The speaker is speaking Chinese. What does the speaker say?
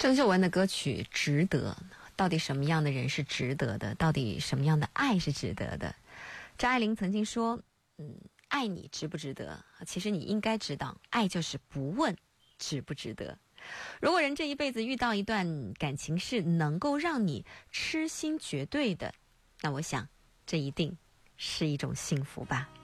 郑秀文的歌曲《值得》，到底什么样的人是值得的？到底什么样的爱是值得的？张爱玲曾经说，爱你值不值得？其实你应该知道，爱就是不问值不值得。如果人这一辈子遇到一段感情是能够让你痴心绝对的，那我想这一定是一种幸福吧。